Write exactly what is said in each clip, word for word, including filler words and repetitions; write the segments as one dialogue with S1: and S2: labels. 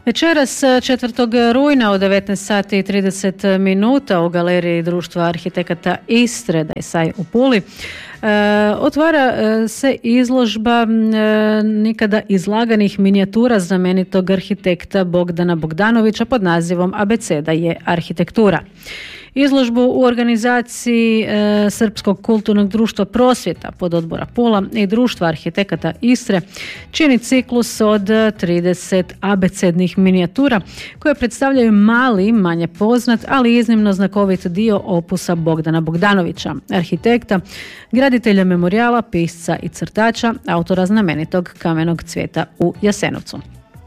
S1: Večeras četvrtog rujna u devetnaest sati i trideset minuta u galeriji Društva arhitekata Istre Dajsaj u Puli e, otvara se izložba e, nikada izlaganih minijatura znamenitog arhitekta Bogdana Bogdanovića pod nazivom Abeceda je arhitektura. Izložbu u organizaciji e, Srpskog kulturnog društva Prosvjeta pod odbora Pula i Društva arhitekata Istre čini ciklus od trideset abecednih minijatura koje predstavljaju mali, manje poznat, ali iznimno znakovit dio opusa Bogdana Bogdanovića, arhitekta, graditelja memorijala, pisca i crtača, autora znamenitog Kamenog cvijeta u Jasenovcu.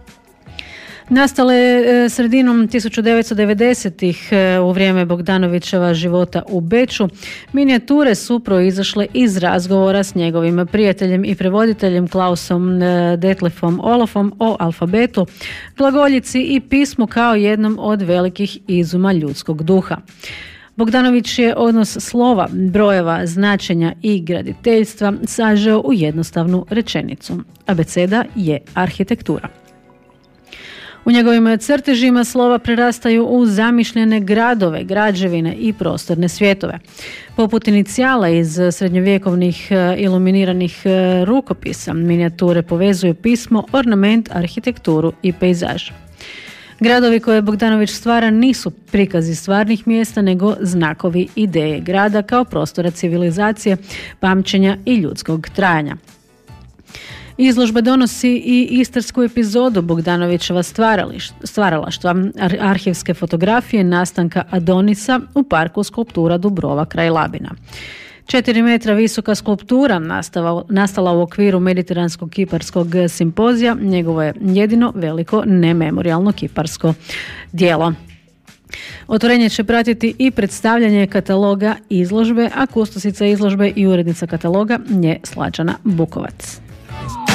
S1: Nastale sredinom tisuću devetsto devedesetih u vrijeme Bogdanovićeva života u Beču, minijature su proizašle iz razgovora s njegovim prijateljem i prevoditeljem Klausom Detlefom Olofom o alfabetu, glagoljici i pismu kao jednom od velikih izuma ljudskog duha. Bogdanović je odnos slova, brojeva, značenja i graditeljstva sažeo u jednostavnu rečenicu. Abeceda je arhitektura. U njegovim crtežima slova prerastaju u zamišljene gradove, građevine i prostorne svjetove. Poput inicijala iz srednjovjekovnih iluminiranih rukopisa, minijature povezuju pismo, ornament, arhitekturu i pejzaž. Gradovi koje Bogdanović stvara nisu prikazi stvarnih mjesta, nego znakovi ideje grada kao prostora civilizacije, pamćenja i ljudskog trajanja. Izložba donosi i istarsku epizodu Bogdanovićeva stvaralaštva, arhivske fotografije nastanka Adonisa u parku skulptura Dubrova kraj Labina. Četiri metra visoka skulptura nastala, nastala u okviru Mediteranskog kiparskog simpozija, njegovo je jedino veliko nememorijalno kiparsko djelo. Otvorenje će pratiti i predstavljanje kataloga izložbe, a kustosica izložbe i urednica kataloga je Slađana Bukovac.